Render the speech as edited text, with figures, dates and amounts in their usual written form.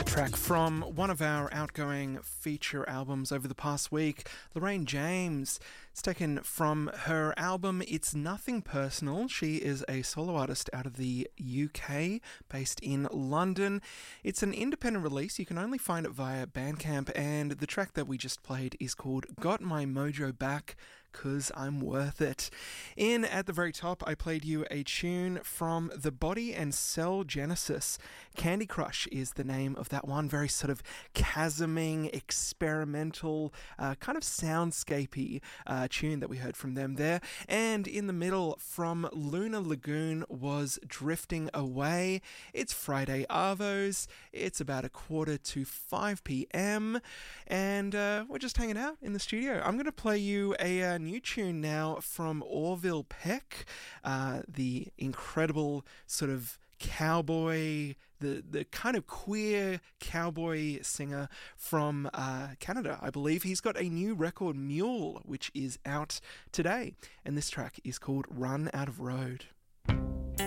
Track from one of our outgoing feature albums over the past week, Lorraine James. It's taken from her album It's Nothing Personal. She is a solo artist out of the UK, based in London. It's an independent release. You can only find it via Bandcamp, and the track that we just played is called Got My Mojo Back, 'Cause I'm Worth It. In at the very top, I played you a tune from the Body and Cell Genesis. Candy Crush is the name of that one. Very sort of chasming, experimental, kind of soundscapey tune that we heard from them there. And in the middle, from Lunar Lagoon, was Drifting Away. It's Friday Arvos. It's about 4:45 p.m. And we're just hanging out in the studio. I'm going to play you a new tune now from Orville Peck, the incredible sort of cowboy, the kind of queer cowboy singer from Canada, I believe. He's got a new record, Mule, which is out today, and this track is called Run Out of Road.